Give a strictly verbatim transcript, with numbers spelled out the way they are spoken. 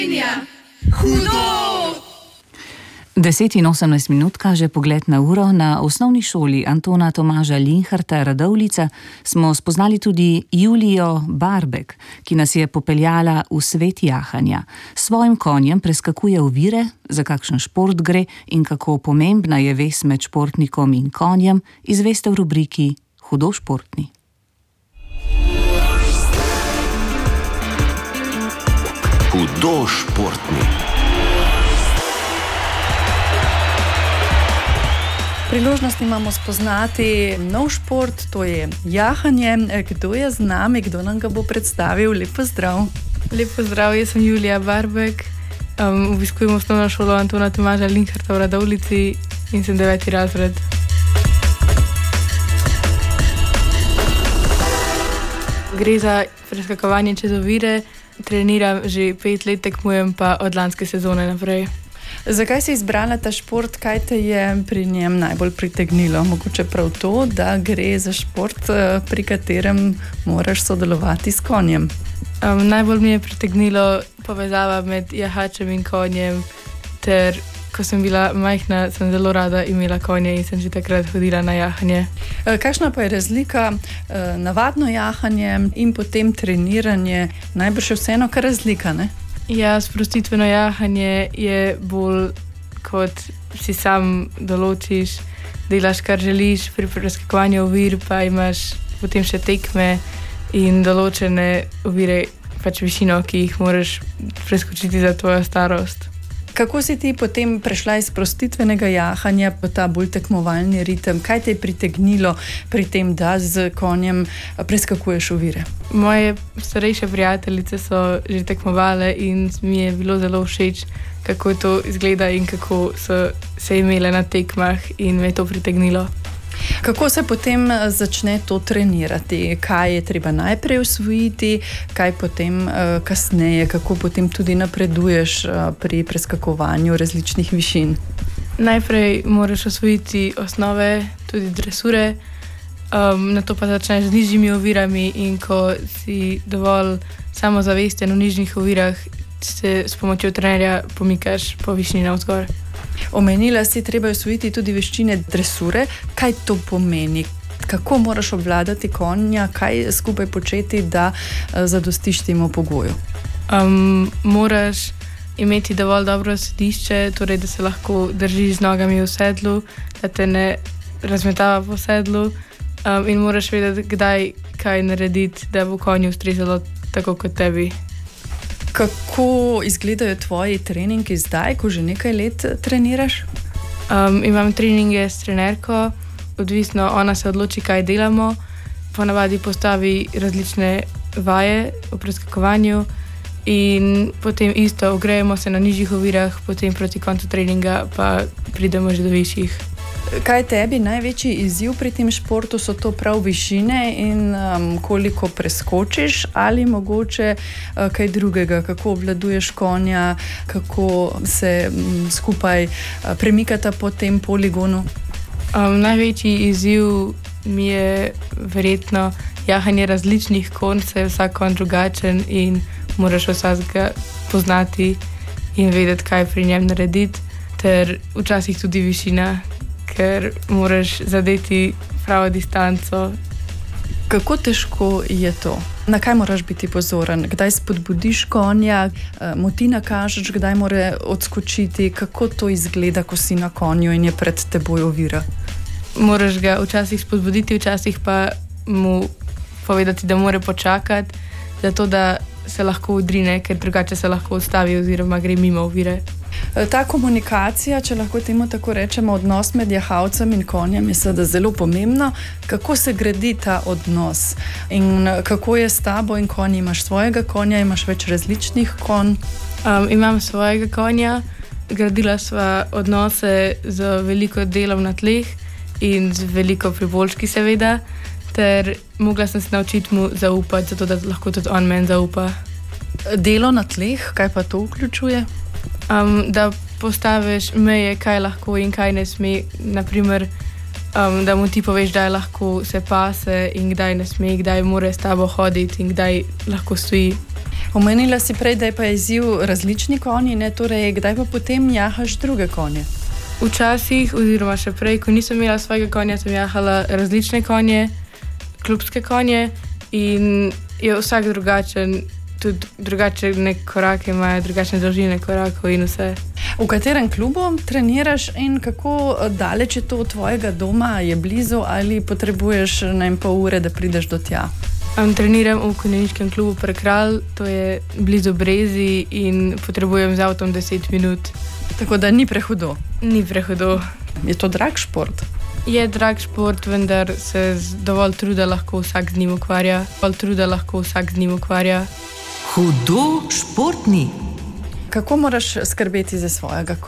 Hudo! deset in osemnajst minut kaže pogled na uro. Na osnovni šoli Antona Tomaža Linharta Radovljica smo spoznali tudi Julijo Barbek, ki nas je popeljala v svet jahanja. S svojim konjem preskakuje ovire, za kakšen šport gre in kako pomembna je vez med športnikom in konjem, izveste v rubriki Hudo športni. Hudo športni. Priložnost imamo spoznati nov šport, to je jahanje. Kdo je z nami, kdo nam ga bo predstavil? Lep pozdrav. Lep pozdrav, jaz sem Julija Barbek. Um, obiskujem osnovno šolo Antona Tomaža Linharta v Radovljici in sem deveti razred. Gre za preskakovanje čez ovire. Treniram že pet let, tekmujem pa od lanske sezone naprej. Zakaj si izbrala ta šport? Kaj te je pri njem najbolj pritegnilo? Mogoče prav to, da gre za šport, pri katerem moraš sodelovati s konjem. Um, najbolj mi je pritegnilo povezava med jahačem in konjem, ter ko sem bila majhna, sem zelo rada imela konje in sem že takrat hodila na jahanje. Kakšna pa je razlika navadno jahanje in potem treniranje? Najbrž je vseeno kar razlika, ne? Ja, sprostitveno jahanje je bolj kot si sam določiš, delaš kar želiš, pri preskakovanju ovir pa imaš potem še tekme in določene ovire, pač višino, ki jih moraš preskočiti za tvojo starost. Kako si ti potem prešla iz sprostitvenega jahanja v ta bolj tekmovalni ritem? Kaj te je pritegnilo pri tem, da z konjem preskakuješ ovire? Moje starejše prijateljice so že tekmovale in mi je bilo zelo všeč, kako to izgleda in kako so se imele na tekmah in me je to pritegnilo. Kako se potem začne to trenirati? Kaj je treba najprej osvojiti, kaj potem uh, kasneje, kako potem tudi napreduješ uh, pri preskakovanju različnih višin? Najprej moraš osvojiti osnove, tudi dresure, um, nato pa začneš z nižjimi ovirami in ko si dovolj samozavesten v nižjih ovirah, se s pomočjo trenerja pomikaš po višini navzgor. Omenila si, treba je osvojiti tudi veščine dresure. Kaj to pomeni? Kako moraš obvladati konja? Kaj skupaj početi, da zadostiš temu pogoju? Um, moraš imeti dovolj dobro sedišče, torej da se lahko držiš z nogami v sedlu, da te ne razmetava po sedlu, um, in moraš vedeti, kdaj kaj narediti, da bo konju ustrezalo tako kot tebi. Kako izgledajo tvoji treningi zdaj, ko že nekaj let treniraš? Um, imam treninge s trenerko, odvisno, ona se odloči, kaj delamo. Ponavadi postavi različne vaje v preskakovanju in potem isto, ogrejemo se na nižjih ovirah, potem proti koncu treninga pa pridemo že do višjih. Kaj tebi največji izziv pri tem športu? So to prav višine in um, koliko preskočiš ali mogoče uh, kaj drugega? Kako obvladuješ konja, kako se um, skupaj uh, premikata po tem poligonu? Um, največji izziv mi je verjetno jahanje različnih konj, saj je vsak konj drugačen in moraš vsakega poznati in vedeti, kaj pri njem narediti, ter včasih tudi višina, ker moraš zadeti pravo distanco. Kako težko je to? Na kaj moraš biti pozoren? Kdaj spodbudiš konja, mu ti nakažeš, kdaj mora odskočiti? Kako to izgleda, ko si na konju in je pred teboj ovira? Moraš ga včasih spodbuditi, včasih pa mu povedati, da mora počakati, zato da se lahko udrine, ker drugače se lahko odstavi oziroma gre mimo ovire. Ta komunikacija, če lahko temu tako rečemo, odnos med jahalcem in konjem je seveda zelo pomembno. Kako se gradi ta odnos in kako je s tabo in konj? Imaš svojega konja, imaš več različnih konj? Um, imam svojega konja, gradila sva odnose z veliko delom na tleh in z veliko priboljški seveda, ter mogla sem se naučiti mu zaupati, zato da lahko tudi on meni zaupa. Delo na tleh, kaj pa to vključuje? Um, da postaviš meje, kaj lahko in kaj ne sme, naprimer, um, da mu ti poveš, kdaj lahko se pase in kdaj ne sme, kdaj mora s tabo hoditi in kdaj lahko stoji. Omenila si prej, da je pa izziv različni konji, ne? Torej, kdaj pa potem jahaš druge konje? Včasih, oziroma še prej, ko nisem imela svojega konja, sem jahala različne konje, klubske konje in je vsak drugačen, tudi drugačne korake imajo, drugačne dolžine korakov in vse. V katerem klubu treniraš in kako daleč je to od tvojega doma? Je blizu ali potrebuješ na en pol ure, da prideš do tja? Um, treniram v konjeniškem klubu Prekralj, to je blizu Brezi in potrebujem z avtom deset minut. Tako da ni prehudo. Ni prehudo. Je to drag šport? Je drag šport, vendar se z dovolj truda lahko vsak z njim ukvarja. Dovolj truda lahko vsak z njim ukvarja. Hudo športni. Kako moraš skrbeti za svojega konja?